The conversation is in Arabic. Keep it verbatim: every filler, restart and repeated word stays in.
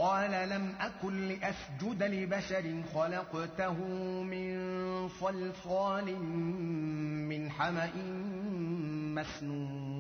قال لم أكن لأسجد لبشر خلقته من صلصال من حمأ مسنون